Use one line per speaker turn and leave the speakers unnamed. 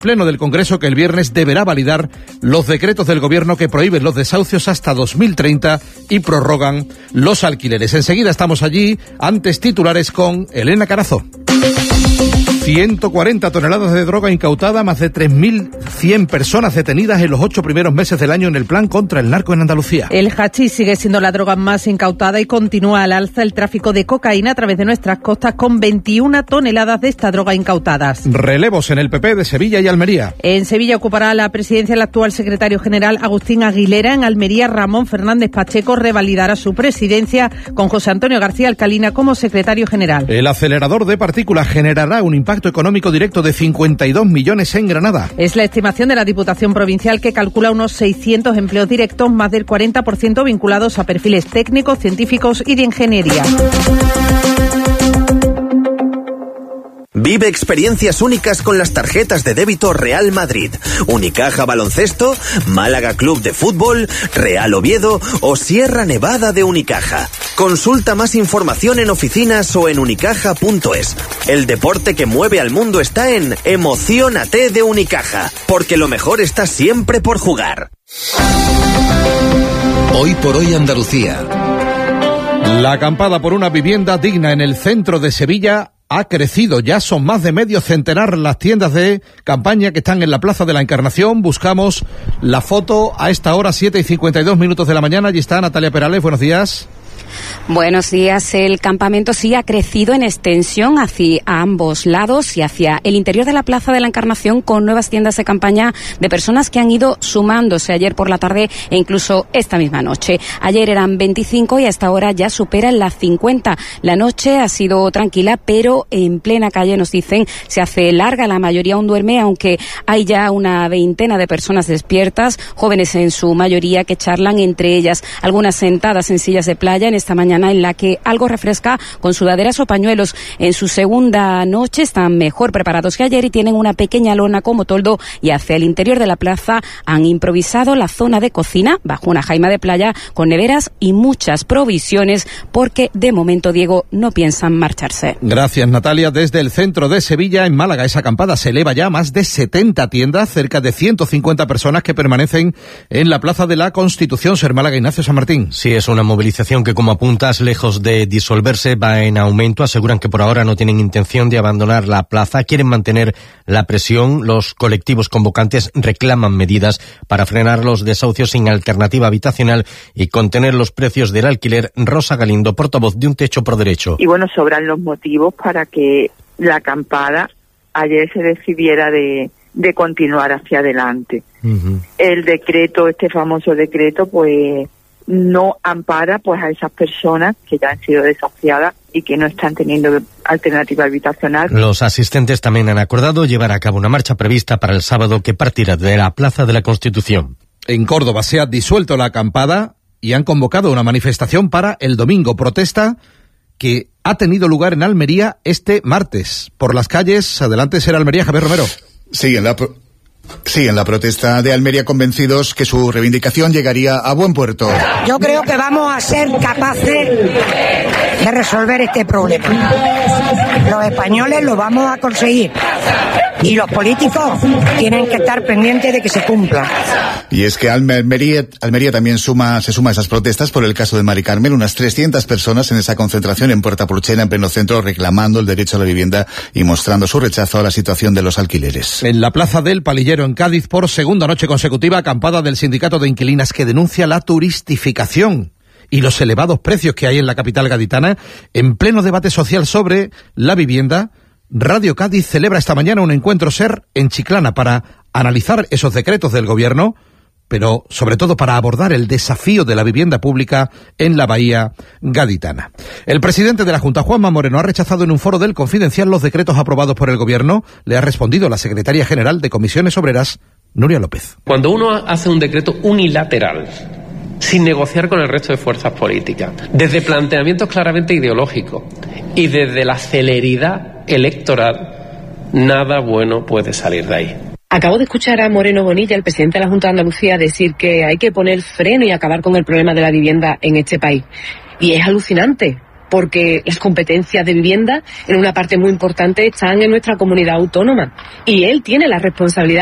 Pleno del Congreso que el viernes deberá validar los decretos del Gobierno que prohíben los desahucios hasta 2030 y prorrogan los alquileres. Enseguida estamos allí, antes titulares con Elena Carazo. 140 toneladas de droga incautada, más de 3.100 personas detenidas en los 8 primeros meses del año en el plan contra el narco en Andalucía.
El hachís sigue siendo la droga más incautada y continúa al alza el tráfico de cocaína a través de nuestras costas con 21 toneladas de esta droga incautadas.
Relevos en el PP de Sevilla y Almería.
En Sevilla ocupará la presidencia el actual secretario general Agustín Aguilera. En Almería, Ramón Fernández Pacheco revalidará su presidencia con José Antonio García Alcalina como secretario general.
El acelerador de partículas generará un impacto económico directo de 52 millones en Granada.
Es la estimación de la Diputación Provincial, que calcula unos 600 empleos directos, más del 40% vinculados a perfiles técnicos, científicos y de ingeniería.
Vive experiencias únicas con las tarjetas de débito Real Madrid, Unicaja Baloncesto, Málaga Club de Fútbol, Real Oviedo o Sierra Nevada de Unicaja. Consulta más información en oficinas o en unicaja.es. El deporte que mueve al mundo está en Emociónate de Unicaja, porque lo mejor está siempre por jugar.
Hoy por hoy Andalucía.
La acampada por una vivienda digna en el centro de Sevilla ha crecido. Ya son más de medio centenar las tiendas de campaña que están en la Plaza de la Encarnación. Buscamos la foto a esta hora, 7:52 de la mañana. Allí está Natalia Perales. Buenos días.
Buenos días. El campamento sí ha crecido en extensión hacia ambos lados y hacia el interior de la Plaza de la Encarnación, con nuevas tiendas de campaña de personas que han ido sumándose ayer por la tarde e incluso esta misma noche. Ayer eran 25 y hasta ahora ya superan las 50. La noche ha sido tranquila, pero en plena calle, nos dicen, se hace larga. La mayoría aún duerme, aunque hay ya una veintena de personas despiertas, jóvenes en su mayoría, que charlan entre ellas, algunas sentadas en sillas de playa en esta mañana en la que algo refresca con sudaderas o pañuelos. En su segunda noche están mejor preparados que ayer y tienen una pequeña lona como toldo, y hacia el interior de la plaza han improvisado la zona de cocina bajo una jaima de playa con neveras y muchas provisiones, porque de momento, Diego, no piensan marcharse.
Gracias, Natalia. Desde el centro de Sevilla, en Málaga, esa acampada se eleva ya a más de 70 tiendas, cerca de 150 personas que permanecen en la Plaza de la Constitución. Ser Málaga, Ignacio San Martín.
Sí, es una movilización que, como apuntas, lejos de disolverse, va en aumento. Aseguran que por ahora no tienen intención de abandonar la plaza, quieren mantener la presión. Los colectivos convocantes reclaman medidas para frenar los desahucios sin alternativa habitacional y contener los precios del alquiler. Rosa Galindo, portavoz de Un Techo por Derecho.
Y bueno, sobran los motivos para que la acampada ayer se decidiera de continuar hacia adelante. El decreto, este famoso decreto, pues no ampara pues a esas personas que ya han sido desahuciadas y que no están teniendo alternativa habitacional.
Los asistentes también han acordado llevar a cabo una marcha prevista para el sábado que partirá de la Plaza de la Constitución.
En Córdoba se ha disuelto la acampada y han convocado una manifestación para el domingo. Protesta que ha tenido lugar en Almería este martes. Por las calles, adelante, Ser Almería, Javier Romero.
Sí, en la protesta de Almería, convencidos que su reivindicación llegaría a buen puerto.
Yo creo que vamos a ser capaces de resolver este problema. Los españoles lo vamos a conseguir. Y los políticos tienen que estar pendientes de que se cumpla.
Y es que Almería también se suma a esas protestas por el caso de Mari Carmen. Unas 300 personas en esa concentración en Puerta Purchena, en pleno centro, reclamando el derecho a la vivienda y mostrando su rechazo a la situación de los alquileres.
En la Plaza del Palillero, en Cádiz, por segunda noche consecutiva, acampada del Sindicato de Inquilinas, que denuncia la turistificación y los elevados precios que hay en la capital gaditana. En pleno debate social sobre la vivienda, Radio Cádiz celebra esta mañana un encuentro SER en Chiclana para analizar esos decretos del Gobierno, pero sobre todo para abordar el desafío de la vivienda pública en la bahía gaditana. El presidente de la Junta, Juanma Moreno, ha rechazado en un foro del Confidencial los decretos aprobados por el Gobierno. Le ha respondido la secretaria general de Comisiones Obreras, Nuria López.
Cuando uno hace un decreto unilateral, sin negociar con el resto de fuerzas políticas, desde planteamientos claramente ideológicos y desde la celeridad electoral, nada bueno puede salir de ahí.
Acabo de escuchar a Moreno Bonilla, el presidente de la Junta de Andalucía, decir que hay que poner freno y acabar con el problema de la vivienda en este país. Y es alucinante, porque las competencias de vivienda en una parte muy importante están en nuestra comunidad autónoma y él tiene la responsabilidad